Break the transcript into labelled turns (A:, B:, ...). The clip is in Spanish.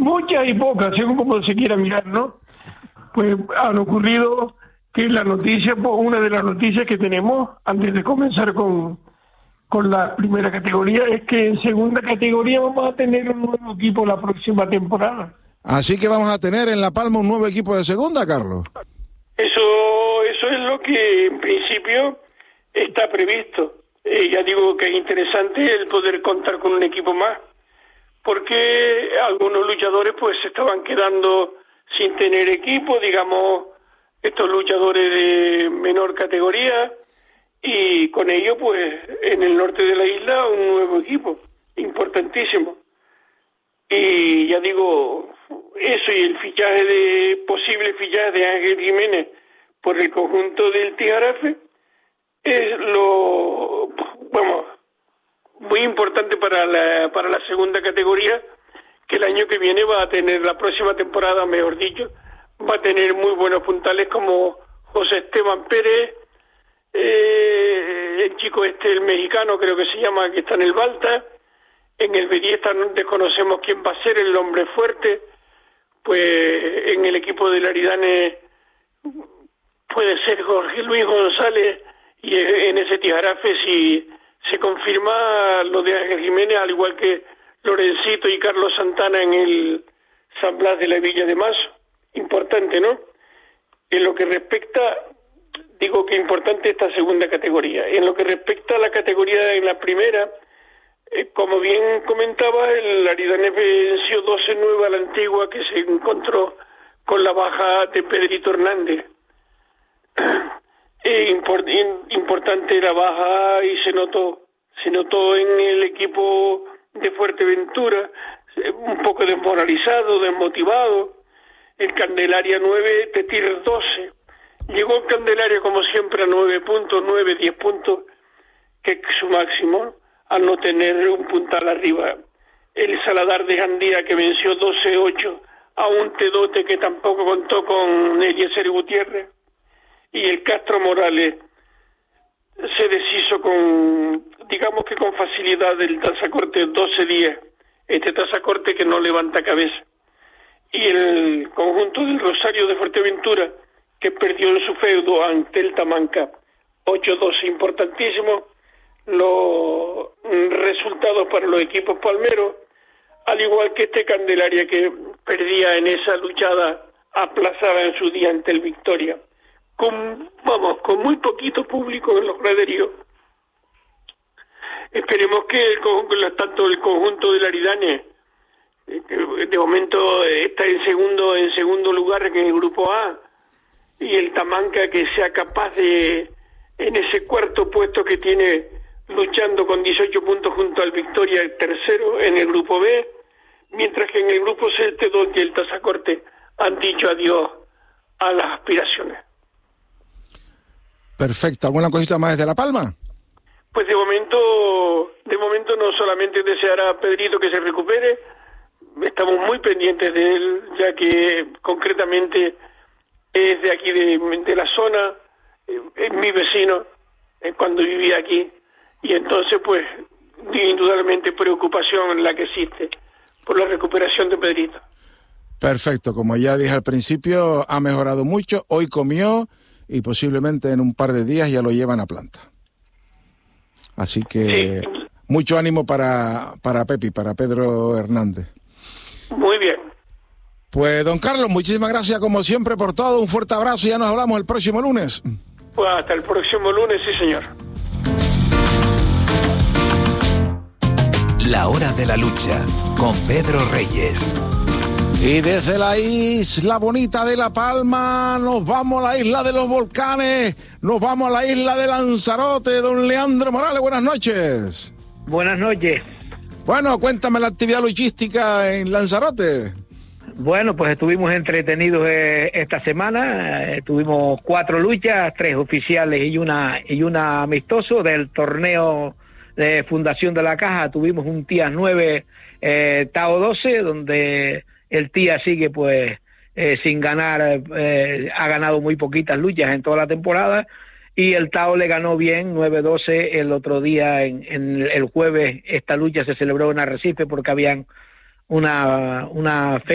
A: muchas y pocas, según como se quiera mirar, ¿no? Pues han ocurrido que la noticia, pues una de las noticias que tenemos antes de comenzar con la primera categoría es que en segunda categoría vamos a tener un nuevo equipo la próxima temporada.
B: Así que vamos a tener en La Palma un nuevo equipo de segunda, Carlos.
A: Eso es lo que en principio está previsto. Ya digo que es interesante el poder contar con un equipo más, porque algunos luchadores pues se estaban quedando sin tener equipo, digamos, estos luchadores de menor categoría, y con ello pues en el norte de la isla un nuevo equipo importantísimo. Y ya digo, eso y el posible fichaje de Ángel Jiménez por el conjunto del Tijarafe es muy importante para la segunda categoría, que el año que viene va a tener, la próxima temporada, mejor dicho, va a tener muy buenos puntales como José Esteban Pérez, el chico el mexicano creo que se llama, que está en el Balta. En el B10 desconocemos quién va a ser el hombre fuerte, pues en el equipo de Aridane puede ser Jorge Luis González, y en ese Tijarafe si se confirma lo de Ángel Jiménez, al igual que Lorencito y Carlos Santana en el San Blas de la Villa de Mazo. Importante, ¿no? En lo que respecta, digo que importante esta segunda categoría. En lo que respecta a la categoría en la primera, como bien comentaba, el Aridane venció 12-9 a la Antigua, que se encontró con la baja de Pedrito Hernández. Importante la baja, y se notó en el equipo de Fuerteventura, un poco desmoralizado, desmotivado. El Candelaria 9, Tetir 12. Llegó el Candelaria como siempre a 9 puntos, 10 puntos, que es su máximo, al no tener un puntal arriba. El Saladar de Jandía, que venció 12-8 a un Tedote que tampoco contó con Eliezer Gutiérrez. Y el Castro Morales se deshizo con facilidad del Tazacorte 12-10, este Tazacorte que no levanta cabeza. Y el conjunto del Rosario de Fuerteventura, que perdió en su feudo ante el Tamanca 8-12, importantísimo los resultados para los equipos palmeros, al igual que este Candelaria, que perdía en esa luchada aplazada en su día ante el Victoria, con muy poquito público en los graderíos. Esperemos que tanto el conjunto del Aridane, de momento está en segundo lugar en el grupo A, y el Tamanca, que sea capaz de, en ese cuarto puesto que tiene, luchando con 18 puntos junto al Victoria, el tercero en el grupo B, mientras que en el grupo C el Tedón y el Tazacorte han dicho adiós a las aspiraciones.
B: Perfecto. ¿Alguna cosita más desde La Palma?
A: Pues de momento no solamente desear a Pedrito que se recupere, estamos muy pendientes de él, ya que concretamente es de aquí de la zona, es mi vecino, cuando vivía aquí, y entonces pues indudablemente preocupación la que existe por la recuperación de Pedrito.
B: Perfecto, como ya dije al principio, ha mejorado mucho, hoy comió y posiblemente en un par de días ya lo llevan a planta. Así que sí. Mucho ánimo para Pepi, para Pedro Hernández.
A: Muy bien.
B: Pues don Carlos, muchísimas gracias como siempre por todo, un fuerte abrazo y ya nos hablamos el próximo lunes.
A: Pues hasta el próximo lunes, sí señor.
C: La hora de la lucha, con Pedro Reyes.
B: Y desde la isla bonita de La Palma nos vamos a la isla de los volcanes, nos vamos a la isla de Lanzarote. Don Leandro Morales, buenas noches.
D: Buenas noches.
B: Bueno, cuéntame la actividad luchística en Lanzarote.
D: Bueno, pues estuvimos entretenidos esta semana. Tuvimos 4 luchas, 3 oficiales y una amistoso del torneo de Fundación de la Caja. Tuvimos un TIA 9, Tao 12, donde el TIA sigue pues sin ganar, ha ganado muy poquitas luchas en toda la temporada, y el Tao le ganó bien 9-12 el otro día, en el jueves. Esta lucha se celebró en Arrecife porque habían una